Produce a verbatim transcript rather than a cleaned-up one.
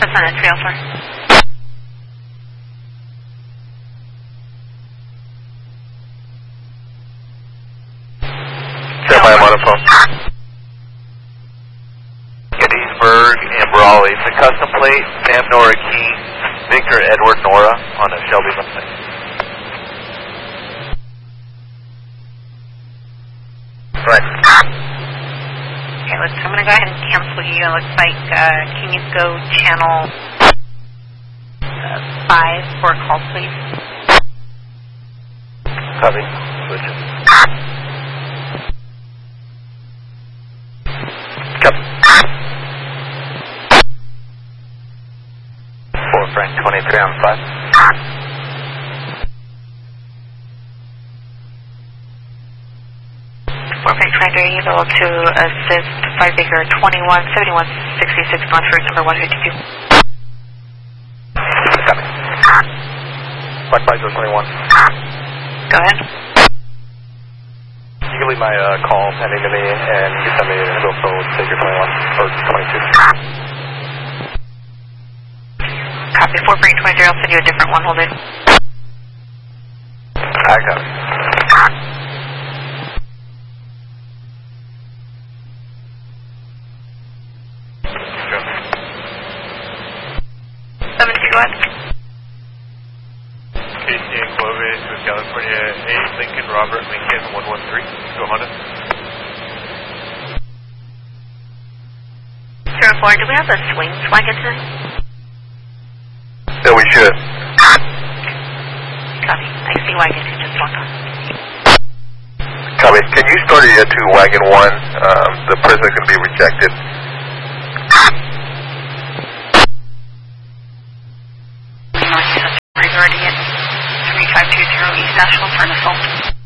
What's on it, three oh four? Semi, I'm on the phone. Gettysburg and Brawley. It's a custom plate, Sam Nora King, Victor Edward Nora on a Shelby Mustang. Right. Okay, let's, I'm going to go ahead and cancel you. It looks like, uh, can you go channel uh, five for a call, please? Copy. Switch it. Copy. four Frank twenty-three on five. four Frank twenty-three, you go to assist five Baker twenty-one seventy-one sixty-six north route number one fifty-two. Copy. five five twenty-one. Go ahead. You can leave my uh, call pending to me, and you can send me an info Baker twenty-one or twenty-two. Copy, four Frank twenty-three, I'll send you a different one, hold it. I got it. seven two, go ahead. K C and Clovis with California eight, Lincoln, Robert, Lincoln, one one three, to Honda. zero four, do we have a swing wagon tonight? Yeah, we should. Copy, I see wagon, it just walked on. Copy. Can you start it to wagon one? Um, the prison's going to be rejected. Regarding it, three five two zero East National for an assault.